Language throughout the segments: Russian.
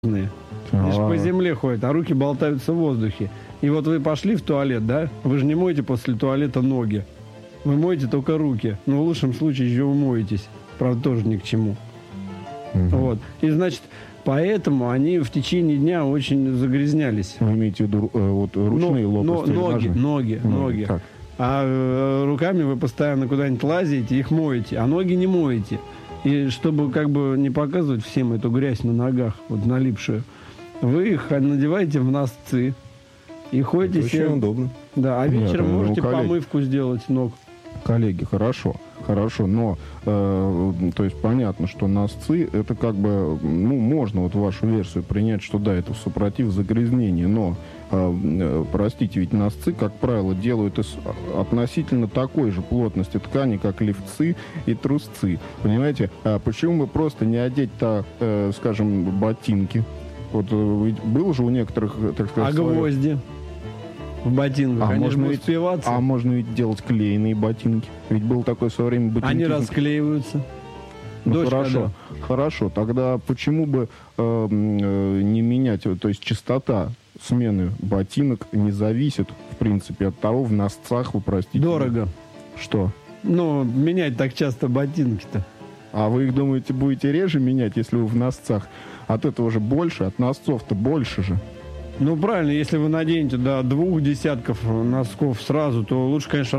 Они же по земле ходят, а руки болтаются в воздухе. И вот вы пошли в туалет, да? Вы же не моете после туалета ноги. Вы моете только руки. Но в лучшем случае еще умоетесь. Правда, тоже ни к чему. Вот. И, значит, поэтому они в течение дня очень загрязнялись. Вы имеете в виду вот ручные лопасти? Ноги. Так. А руками вы постоянно куда-нибудь лазите, их моете, а ноги не моете. И чтобы как бы не показывать всем эту грязь на ногах, вот налипшую, вы их надеваете в носки и ходите это себе... очень удобно. Да, а вечером Нет, можете коллеги, помывку сделать ног. Коллеги, хорошо, но то есть понятно, что носки это как бы, ну, можно вот вашу версию принять, что да, это супротив загрязнения, но простите, ведь носки, как правило, делают из относительно такой же плотности ткани, как лифцы и трусцы. Понимаете, почему бы просто не одеть-то, скажем, ботинки? Вот ведь был же у некоторых, так сказать, Гвозди в ботинках, они же будут спиваться. А можно ведь делать клееные ботинки. Ведь был такой в свое время ботинки. Они расклеиваются. Ну, хорошо. Тогда почему бы не менять, то есть частота смены ботинок не зависит, в принципе, от того, в носках вы, простите. Дорого. Что? Ну, менять так часто ботинки-то. А вы их, думаете, будете реже менять, если вы в носках? От этого же больше, от носков-то больше же. Ну, правильно, если вы наденете до 2 десятков носков сразу, то лучше, конечно,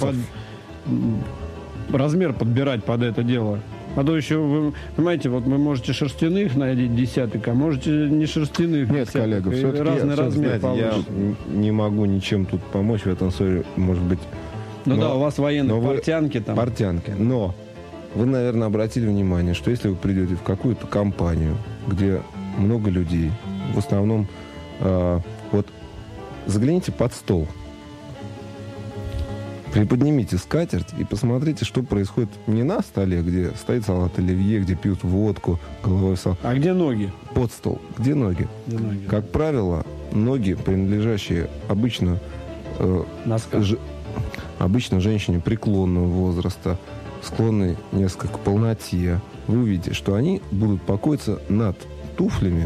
размер подбирать под это дело. А то еще, вы понимаете, вот вы можете шерстяных надеть десяток, а можете не шерстяных. Нет, коллега, все-таки разный размер получится. Я не могу ничем тут помочь в этом случае, может быть. Ну да, у вас военные портянки там. Портянки, но вы, наверное, обратили внимание, что если вы придете в какую-то компанию, где много людей, в основном, вот загляните под стол, приподнимите скатерть и посмотрите, что происходит не на столе, где стоит салат оливье, где пьют водку, головой салат. А где ноги? Под стол. Где ноги? Как правило, ноги, принадлежащие обычно обычно женщине преклонного возраста, склонной несколько к полноте, вы увидите, что они будут покоиться над туфлями,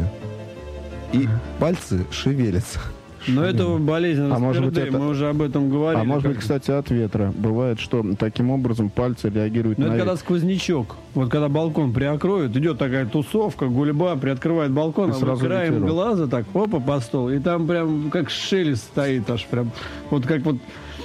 и пальцы шевелятся. Но это болезнь Роспердей, мы уже об этом говорили. А может быть, кстати, от ветра. Бывает, что таким образом пальцы реагируют на это ветер. когда сквознячок. Вот когда балкон приоткроют, идет такая тусовка, гульба, приоткрывает балкон, а вот краем глаза так, опа, под стол, и там прям как шелест стоит аж прям. Вот как вот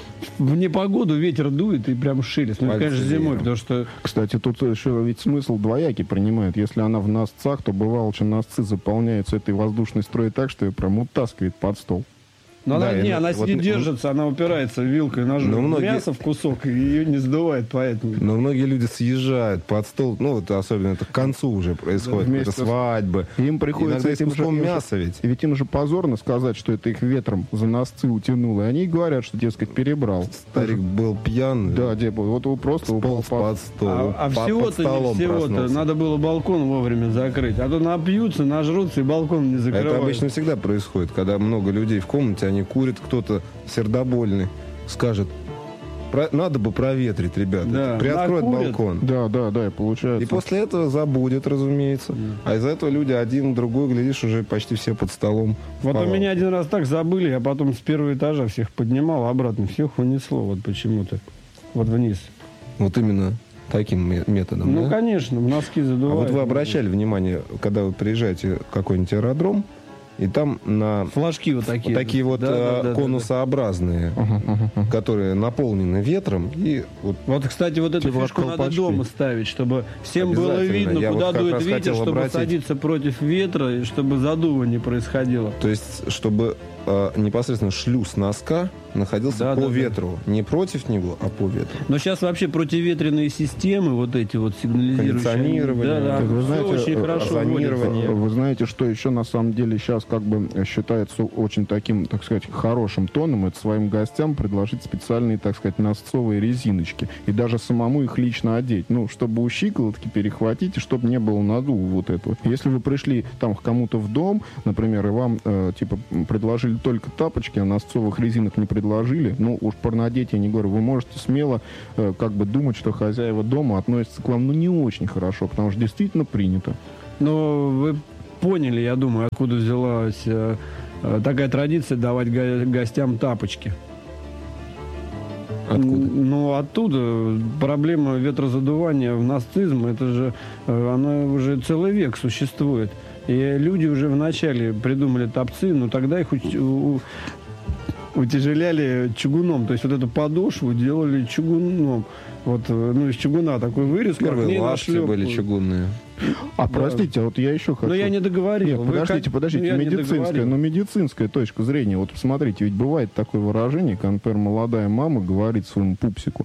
в непогоду ветер дует и прям шелест. Ну, конечно, зимой, потому что... Кстати, тут еще ведь смысл двоякий принимает. Если она в носках, то бывало, что носки заполняются этой воздушной струей так, что ее прям утаскивает под стол. Но да, она сидит, держится, она упирается вилкой, ножом. Мясо в кусок, и ее не сдувает, поэтому... Но многие люди съезжают под стол, ну, вот особенно это к концу уже происходит, да, это свадьбы. Им приходится этим куском мяса ведь. Ведь им же позорно сказать, что это их ветром за носки утянуло. И они говорят, что, дескать, перебрал. Старик был пьяный. Да, вот просто упал под стол. А всего-то надо было балкон вовремя закрыть. А то напьются, нажрутся, и балкон не закрывают. Это обычно всегда происходит, когда много людей в комнате, они курят, кто-то сердобольный скажет, надо бы проветрить, ребята, да, приоткроет балкон. Да, и получается. И после этого забудет, разумеется. А из-за этого люди один, другой, глядишь, уже почти все под столом. Вот у меня один раз так забыли, я потом с первого этажа всех поднимал, обратно всех унесло, вот почему-то, вот вниз. Вот именно таким методом, Ну, да? Конечно, носки задувают. А вот вы обращали внимание, когда вы приезжаете в какой-нибудь аэродром, и там на флажки вот такие вот конусообразные, которые наполнены ветром. И вот, кстати, вот эту фишку надо дома ставить, чтобы всем было видно, куда дует ветер, чтобы садиться против ветра, и чтобы задува не происходило. То есть, чтобы непосредственно шлюз носка находился по ветру. Не против него, а по ветру. Но сейчас вообще противетренные системы, вот эти вот сигнализирующие... Кондиционирование. Вы знаете, очень хорошо озонирование. Вы знаете, что еще на самом деле сейчас как бы считается очень таким, так сказать, хорошим тоном, это своим гостям предложить специальные, так сказать, носцовые резиночки. И даже самому их лично одеть. Ну, чтобы у щиколотки перехватить, и чтобы не было надува вот этого. Если вы пришли там к кому-то в дом, например, и вам, типа, предложили только тапочки, а носцовых резинок не предложили, ну, уж про надеть я не говорю, вы можете смело как бы думать, что хозяева дома относятся к вам, ну, не очень хорошо, потому что действительно принято. Но вы поняли, я думаю, откуда взялась такая традиция давать гостям тапочки. Откуда? Ну, оттуда проблема ветрозадувания в нацизм, это же, она уже целый век существует. И люди уже вначале придумали тапцы, но тогда их утяжеляли чугуном. То есть вот эту подошву делали чугуном. Вот, ну, из чугуна такой вырез. Первые лашки были чугунные. А простите, вот я еще хочу... Но я не договорил. Нет, подождите, медицинская точка зрения. Вот посмотрите, ведь бывает такое выражение, когда, например, молодая мама говорит своему пупсику,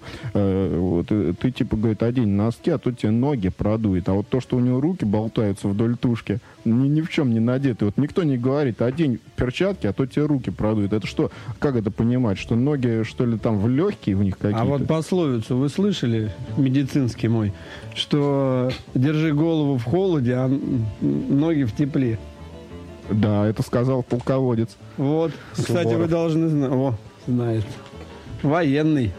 ты типа, говорит, одень носки, а то тебе ноги продует. А вот то, что у него руки болтаются вдоль тушки, ни в чем не надеты. Вот никто не говорит, одень перчатки, а то тебе руки продует. Это что, как это понимать? Что ноги, что ли, там в легкие у них какие-то? А вот пословицу вы слышали, медицинский мой, что держи голову в холоде, а ноги в тепле. Да, это сказал полководец. Вот. Суворов. Кстати, вы должны знать. О, знает. Военный.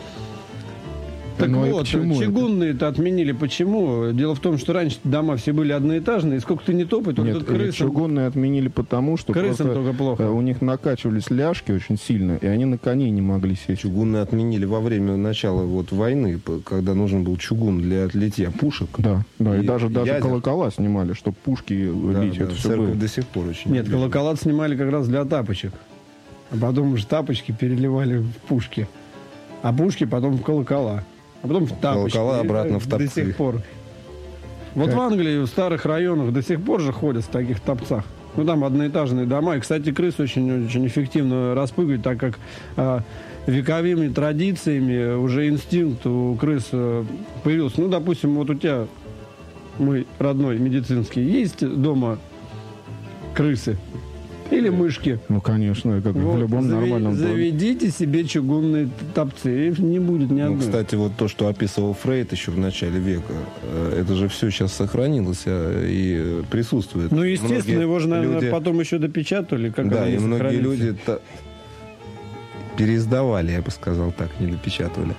Так Ну, и вот, почему чугунные-то отменили. Почему? Дело в том, что раньше дома все были одноэтажные, и сколько ты не топай, только Нет, крысам. чугунные отменили потому, что Крысам просто, только плохо. у них накачивались ляжки очень сильно, и они на коней не могли сесть. Чугунные отменили во время начала вот войны, когда нужен был чугун для литья пушек. Да, и даже ядер. колокола снимали, чтобы пушки лить. Это все церковь было. до сих пор очень. Нет, колокола снимали как раз для тапочек. А потом уже тапочки переливали в пушки. А пушки потом в колокола. А потом в тапочки. Колокола И обратно в До тапцы. сих пор. Вот в Англии, в старых районах до сих пор же ходят в таких тапцах. Ну, там одноэтажные дома. И, кстати, крыс очень эффективно распугивать, так как вековыми традициями уже инстинкт у крыс появился. Ну, допустим, вот у тебя, мой родной медицинский, есть дома крысы или мышки? Ну, конечно, как в любом нормальном доме. Заведите себе чугунные тапцы, и не будет ни Ну, одной. кстати, вот то, что описывал Фрейд еще в начале века, это же все сейчас сохранилось и присутствует. Ну, естественно, Многие его же, наверное, люди- потом еще допечатали. Как Да, оно и многие сохранится. люди переиздавали, я бы сказал так, не допечатывали.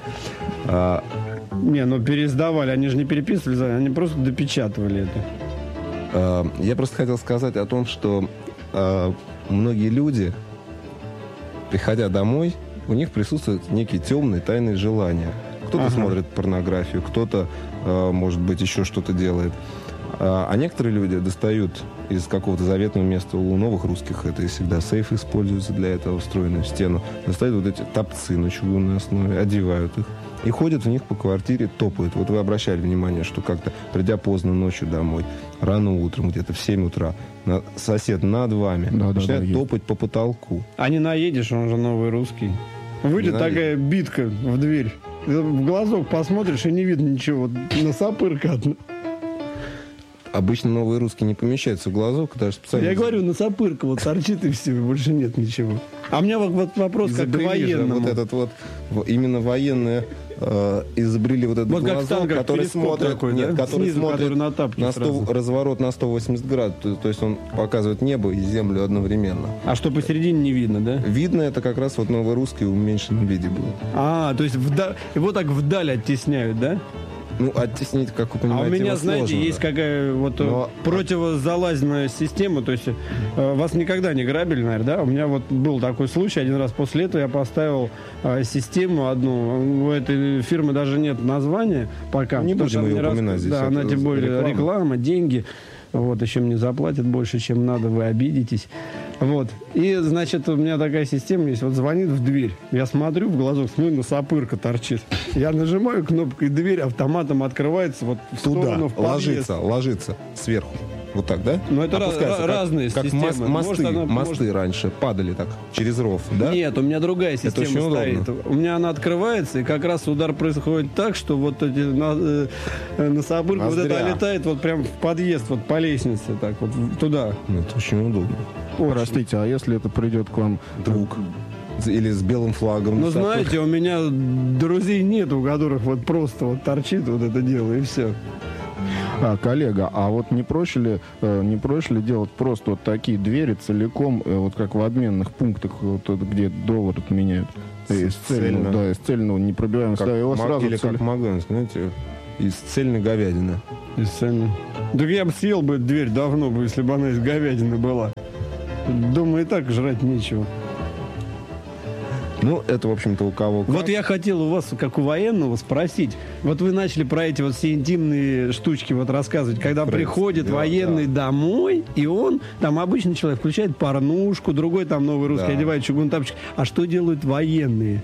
Не, ну переиздавали, они же не переписывали, они просто допечатывали это. Я просто хотел сказать о том, что многие люди, приходя домой, у них присутствуют некие темные, тайные желания. Кто-то смотрит порнографию, кто-то, может быть, еще что-то делает. А некоторые люди достают из какого-то заветного места, у новых русских это всегда сейф используется для этого, встроенный в стену, достают вот эти тапцы на чугунной основе, одевают их и ходят в них по квартире, топают. Вот вы обращали внимание, что как-то, придя поздно ночью домой, рано утром, где-то в 7 утра, сосед над вами начинает топать по потолку. А не наедешь, он же новый русский. Выйдет Не такая битка в дверь. В глазок посмотришь, и не видно ничего. Носопырка одна. Обычно новые русские не помещаются в глазок, даже специально. Я говорю, носопырка вот торчит и все, больше нет ничего. А у меня вот вопрос как к изобрели же военному. вот этот вот, именно военные изобрели вот этот Вот как в глазок, танках который перископ смотрит, такой, нет, да? который Снизу, смотрит который на тапке на сразу. разворот на 180 градусов, то есть он показывает небо и землю одновременно. А что посередине не видно, да? Видно это как раз вот новый русский в уменьшенном виде был. А, то есть его так вдаль оттесняют, да? Ну, оттеснить, как вы А понимаете, у меня, его знаете, сложно, есть да. какая вот Но- противозалазная система, то есть вас никогда не грабили, наверное, да? У меня вот был такой случай, один раз после этого я поставил систему одну, у этой фирмы даже нет названия пока. Не потому что будем ее она упоминать здесь, Да, она это тем более реклама. реклама, деньги. Вот, еще мне заплатят больше, чем надо, вы обидитесь. Вот. И, значит, у меня такая система есть. Вот звонит в дверь. Я смотрю в глазок, смотрю, носопырка торчит. Я нажимаю кнопку, и дверь автоматом открывается вот в Туда, сторону, в подъезд. ложится сверху. Вот так, да? Ну, это Опускается, как- разные как системы. мосты, Может, она- мосты раньше падали так через ров, да? Нет, у меня другая очень система стоит. удобно. У меня она открывается, и как раз удар происходит так, что вот эти носопырка вот Ноздря. это летает вот прям в подъезд, вот по лестнице, так вот туда. Ну, это очень удобно. Простите, а если это придет к вам Друг. Или с белым флагом. Ну, на сапог. знаете, у меня друзей нет, у которых вот просто вот торчит вот это дело, и все. коллега, а вот не проще ли делать просто вот такие двери целиком, вот как в обменных пунктах, вот, где доллар отменяют? Из цельного, Цельно. да, из цельного непробиваемого. Как Да, его Мак- сразу или как Макдональдс, знаете, из цельной говядины. Из цельной. Так я бы съел бы дверь давно бы, если бы она из говядины была. Дома и так жрать нечего. Ну, это, в общем-то, у кого как. Вот я хотел у вас, как у военного, спросить. Вот вы начали про эти вот все интимные штучки вот рассказывать. Когда приходит военный домой, и он, там обычный человек, включает порнушку, другой там новый русский одевает чугун-тапочек. А что делают военные?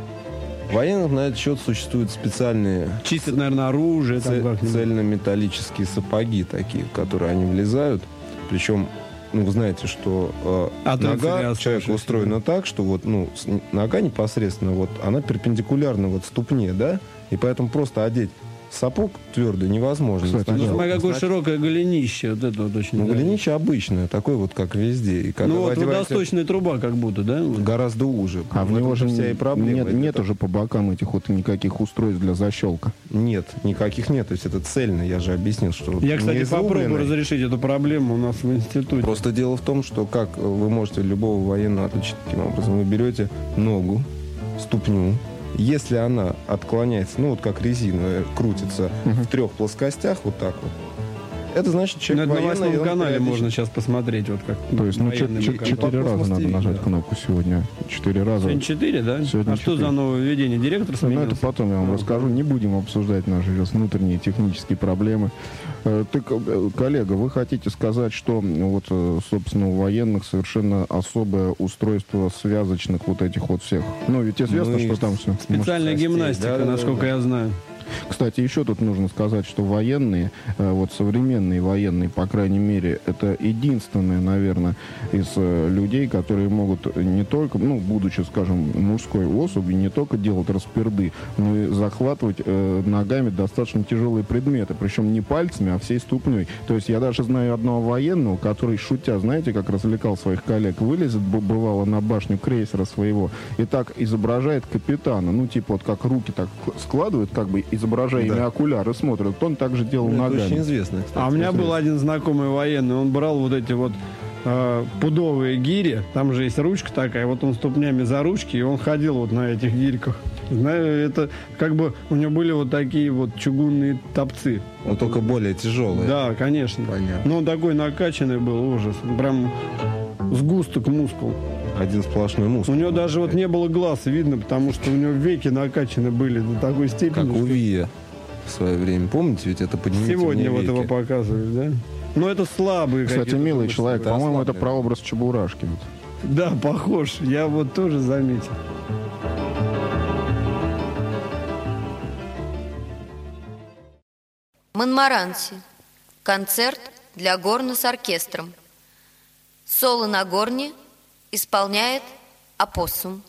Военных на этот счет существуют специальные... Чистят, наверное, оружие. Цельнометаллические сапоги такие, в которые они влезают. Причем, ну, вы знаете, что нога человека устроена так, что вот, ну, нога непосредственно, вот, она перпендикулярна вот ступне, да? И поэтому просто одеть сапог твердый невозможно. Кстати, смотри, какое широкое голенище. Вот это вот очень. Ну, голенище обычное, такое вот, как везде. И ну, вот водосточная труба как будто, да? Гораздо уже. А в него же вся и проблема. Нет уже по бокам этих вот никаких устройств для защелка. Нет, никаких нет. То есть это цельно, я же объяснил, что... Я, кстати, попробую разрешить эту проблему у нас в институте. Просто дело в том, что как вы можете любого военного отличить таким образом. Вы берете ногу, ступню. Если она отклоняется, ну вот как резина, крутится в 3 плоскостях, вот так вот, это значит, человек военный... На 8 канале можно сейчас посмотреть, вот как. То есть, ну, 4 раза надо нажать кнопку сегодня. 4 раза. Сегодня 4, да? Сегодня 4. Что за нововведение? Директор сменился? Ну, это потом я вам расскажу. Не будем обсуждать наши сейчас внутренние технические проблемы. Так, коллега, вы хотите сказать, что вот, собственно, у военных совершенно особое устройство связочных вот этих вот всех? Ну, ведь известно, что там все... Специальная гимнастика, насколько я знаю. Кстати, еще тут нужно сказать, что военные, вот современные военные, по крайней мере, это единственные, наверное, из людей, которые могут не только, ну, будучи, скажем, мужской особью, не только делать расперды, но и захватывать ногами достаточно тяжелые предметы, причем не пальцами, а всей ступней. То есть я даже знаю одного военного, который, шутя, знаете, как развлекал своих коллег, вылезет, бывало, на башню крейсера своего и так изображает капитана, ну, типа вот как руки так складывают, как бы изображая ими окуляры, смотрят. Вот он также делал ногами. Это очень известно, кстати. А у меня был один знакомый военный, он брал вот эти вот пудовые гири, там же есть ручка такая, вот он ступнями за ручки, и он ходил вот на этих гирьках. Знаю, это как бы у него были вот такие вот чугунные топцы. Но только более тяжелые. Да, конечно. Понятно. Но он такой накачанный был, ужас. Прям сгусток мускул. Один сплошной мускул. У него даже вот не было глаз видно, потому что у него веки накачаны были до такой степени. Как у Вия в свое время. Помните, ведь это поднимите сегодня вот его показывали, да? Но это слабые. Кстати, милый человек, по-моему, это прообраз Чебурашки. Да, похож. Я вот тоже заметил. Монмаранси. Концерт для горна с оркестром. Соло на горне исполняет опоссум.